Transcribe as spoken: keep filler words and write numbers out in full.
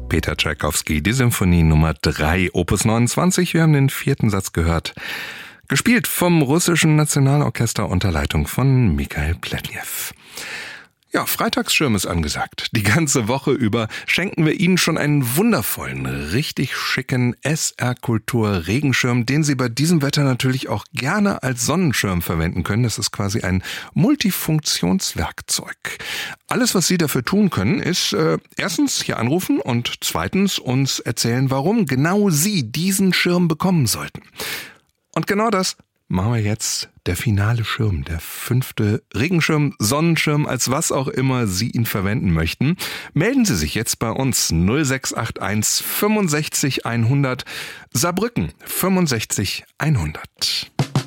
Peter Tschaikowski, die Symphonie Nummer drei, Opus neunundzwanzig. Wir haben den vierten Satz gehört. Gespielt vom russischen Nationalorchester unter Leitung von Michail Pletnev. Ja, Freitagsschirm ist angesagt. Die ganze Woche über schenken wir Ihnen schon einen wundervollen, richtig schicken S R-Kultur Regenschirm, den Sie bei diesem Wetter natürlich auch gerne als Sonnenschirm verwenden können. Das ist quasi ein Multifunktionswerkzeug. Alles, was Sie dafür tun können, ist äh, erstens hier anrufen und zweitens uns erzählen, warum genau Sie diesen Schirm bekommen sollten. Und genau das machen wir jetzt. Der finale Schirm, der fünfte Regenschirm, Sonnenschirm, als was auch immer Sie ihn verwenden möchten. Melden Sie sich jetzt bei uns null sechs acht eins fünfundsechzig hundert Saarbrücken fünfundsechzig hundert.